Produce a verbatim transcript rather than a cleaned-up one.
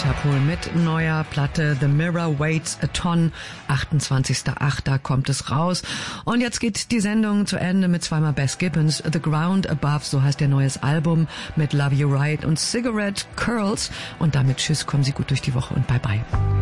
Interpol mit neuer Platte The Mirror Weighs a Ton. achtundzwanzigster achter kommt es raus. Und jetzt geht die Sendung zu Ende mit zweimal Bess Gibbons. The Ground Above, so heißt ihr neues Album, mit Love You Right und Cigarette Curls. Und damit tschüss, kommen Sie gut durch die Woche und bye bye.